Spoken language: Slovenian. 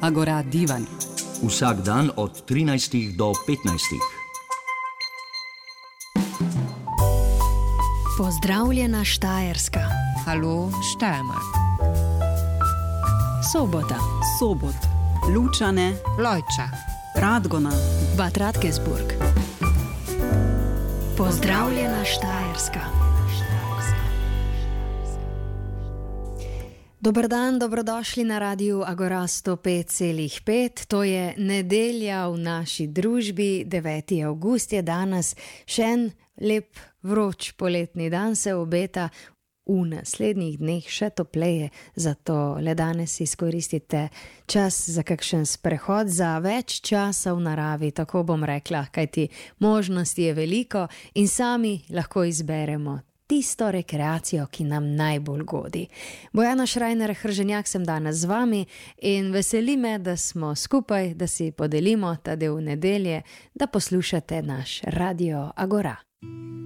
Agora divan. Vsak dan od 13 do 15. Pozdravljena Štajerska. Halo Steiermark. Sobota. Sobot. Lučane. Lojča. Radgona. Bad Radkersburg. Pozdravljena Štajerska. Dober dan, dobrodošli na radiju Agora 105,5. To je nedelja v naši družbi, 9. avgust je danes. Še en lep, vroč poletni dan se obeta, v naslednjih dneh še topleje, zato le danes izkoristite čas za kakšen sprehod, za več časa v naravi, tako bom rekla, kajti možnosti je veliko in sami lahko izberemo tisto rekreacijo, ki nam najbolj godi. Bojana Šrajner Hrženjak sem danes z vami in veseli me, da smo skupaj, da si podelimo ta del nedelje, da poslušate naš Radio Agora.